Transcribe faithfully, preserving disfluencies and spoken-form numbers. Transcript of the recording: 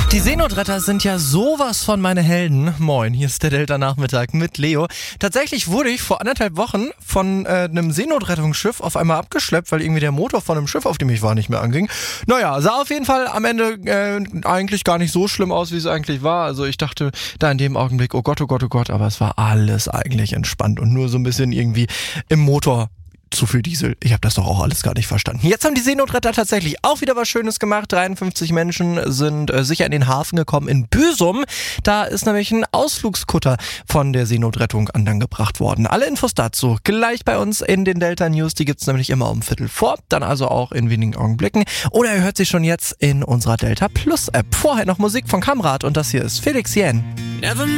Die Seenotretter sind ja sowas von meine Helden. Moin, hier ist der Delta-Nachmittag mit Leo. Tatsächlich wurde ich vor anderthalb Wochen von äh, einem Seenotrettungsschiff auf einmal abgeschleppt, weil irgendwie der Motor von einem Schiff, auf dem ich war, nicht mehr anging. Naja, sah auf jeden Fall am Ende äh, eigentlich gar nicht so schlimm aus, wie es eigentlich war. Also ich dachte da in dem Augenblick, oh Gott, oh Gott, oh Gott, aber es war alles eigentlich entspannt und nur so ein bisschen irgendwie im Motor zu viel Diesel. Ich habe das doch auch alles gar nicht verstanden. Jetzt haben die Seenotretter tatsächlich auch wieder was Schönes gemacht. dreiundfünfzig Menschen sind äh, sicher in den Hafen gekommen in Büsum. Da ist nämlich ein Ausflugskutter von der Seenotrettung angebracht worden. Alle Infos dazu gleich bei uns in den Delta News. Die gibt's nämlich immer um Viertel vor, dann also auch in wenigen Augenblicken. Oder ihr hört sie schon jetzt in unserer Delta Plus App. Vorher noch Musik von Kamrat und das hier ist Felix Jähn. Never